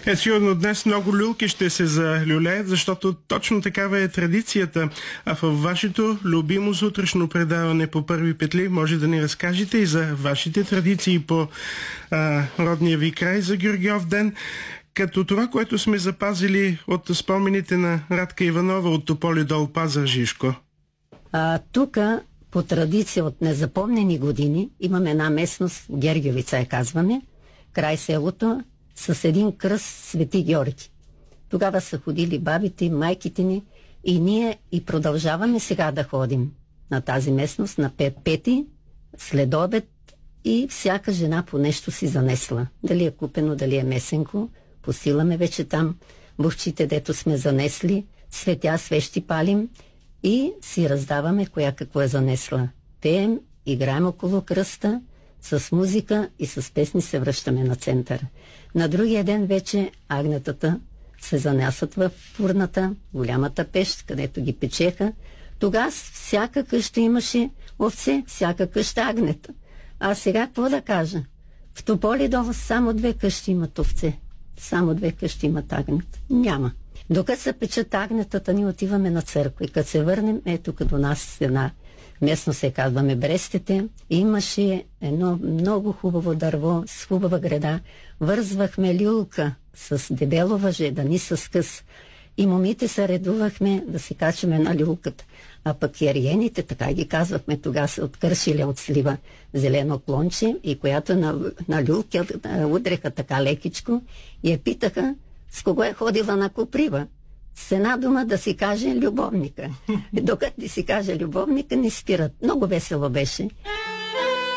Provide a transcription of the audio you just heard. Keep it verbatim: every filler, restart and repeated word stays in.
Е, сигурно днес много люлки ще се залюлеят, защото точно такава е традицията. А в вашето любимо сутрешно предаване по Първи петли може да ни разкажете и за вашите традиции по а, родния ви край за Георгиов ден, като това, което сме запазили от спомените на Радка Иванова от Тополи дол, Пазарджишко. А, тук по традиция от незапомнени години имаме една местност, Гергьовица я казваме, край селото, с един кръст Свети Георги. Тогава са ходили бабите, майките ни и ние и продължаваме сега да ходим на тази местност на пети, след обед, и всяка жена по нещо си занесла. Дали е купено, дали е месенко, посиламе вече там бухчите, дето сме занесли, светя, свещи палим и си раздаваме коя какво е занесла. Пеем, играем около кръста, с музика и с песни се връщаме на центъра. На другия ден вече агнетата се занасят в фурната, голямата пещ, където ги печеха. Тогава всяка къща имаше овце, всяка къща агнета. А сега какво да кажа? В Тополи дол само две къщи имат овце. Само две къщи имат агнета. Няма. Докато се печат агнетата, ние отиваме на църква. И като се върнем, ето като нас една местно се казваме Брестите, имаше едно много хубаво дърво с хубава града. Вързвахме люлка с дебело въже, да ни с къс. И момите се редувахме да се качаме на люлката. А пък яриените, така ги казвахме, тогава се откършили от слива зелено клонче, и която на, на люлка удреха така лекичко и я питаха с кого е ходила на Коприва. С една дума да си каже любовника. Докато ти си каже любовника, не спират. Много весело беше.